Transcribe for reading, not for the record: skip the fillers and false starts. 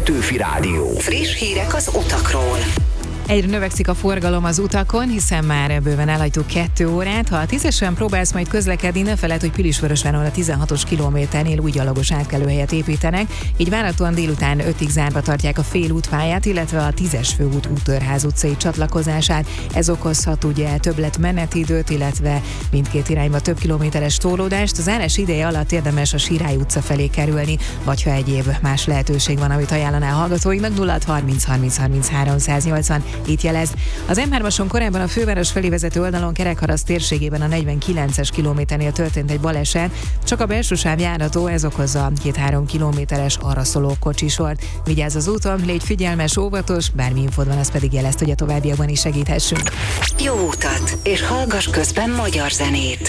Petőfi Rádió. Friss hírek az utakról. Egyre növekszik a forgalom az utakon, hiszen már bőven elhagytuk 2 órát. Ha a 10-esen próbálsz majd közlekedni, ne feledd, hogy Pilisvörösváron a 16-os kilométernél új gyalogos átkelőhelyet építenek, így várhatóan délután 5-ig zárva tartják a félútpályát, illetve a 10-es főút Úttörház utcai csatlakozását. Ez okozhat ugye többlet menetidőt, illetve mindkét irányba több kilométeres tolódást. Az zárás ideje alatt érdemes a Sirály utca felé kerülni, vagy ha egyéb más lehetőség van, amit ajánlanál hallgatóinknak, 0 30 30 33 180. Itt jelez. Az M3-ason korábban a főváros felé vezető oldalon Kerekharaszt térségében a 49-es kilométernél történt egy baleset. Csak a belső sáv járható, ez okozza 2-3 kilométeres arraszoló kocsisort. Vigyázz az úton, légy figyelmes, óvatos, bármi infód van, az pedig jelezd, hogy a továbbiakban is segíthessünk. Jó utat, és hallgass közben magyar zenét.